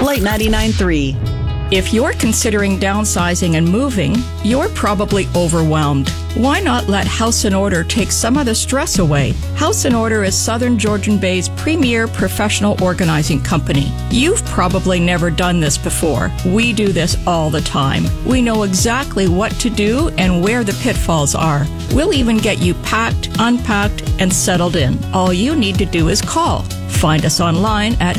Lite 99.3. If you're considering downsizing and moving, you're probably overwhelmed. Why not let House in Order take some of the stress away? House in Order is Southern Georgian Bay's premier professional organizing company. You've probably never done this before. We do this all the time. We know exactly what to do and where the pitfalls are. We'll even get you packed, unpacked, and settled in. All you need to do is call. Find us online at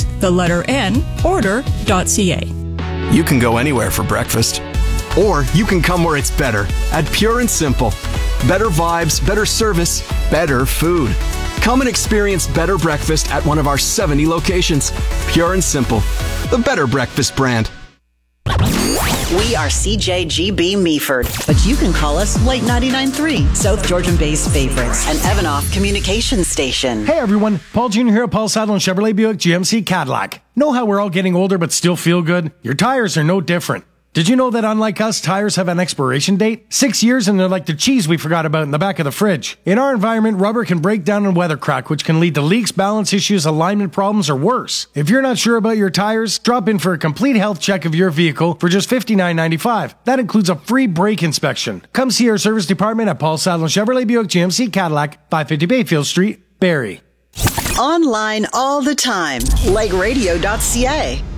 order.ca. You can go anywhere for breakfast. Or you can come where it's better at Pure and Simple. Better vibes, better service, better food. Come and experience better breakfast at one of our 70 locations. Pure and Simple, the better breakfast brand. We are CJGB Meaford, but you can call us Lite 99.3, South Georgian Bay's favorites, and Evanoff Communications Station. Hey everyone, Paul Jr. here at Paul Saddle and Chevrolet Buick GMC Cadillac. Know how we're all getting older but still feel good? Your tires are no different. Did you know that unlike us, tires have an expiration date? 6 years and they're like the cheese we forgot about in the back of the fridge. In our environment, rubber can break down and weather crack, which can lead to leaks, balance issues, alignment problems, or worse. If you're not sure about your tires, drop in for a complete health check of your vehicle for just $59.95. That includes a free brake inspection. Come see our service department at Paul Saddle and Chevrolet Buick GMC Cadillac, 550 Bayfield Street, Barrie. Online all the time, legeradio.ca.